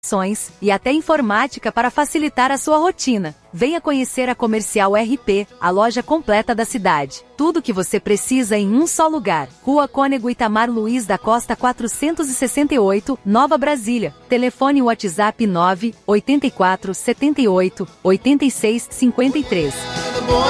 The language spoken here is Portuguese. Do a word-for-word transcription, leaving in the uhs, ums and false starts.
e até informática para facilitar a sua rotina. Venha conhecer a Comercial R P, a loja completa da cidade. Tudo o que você precisa em um só lugar. Rua Cônego Itamar Luiz da Costa quatrocentos e sessenta e oito, Nova Brasília. Telefone WhatsApp nove oito quatro sete oito oito seis cinco três.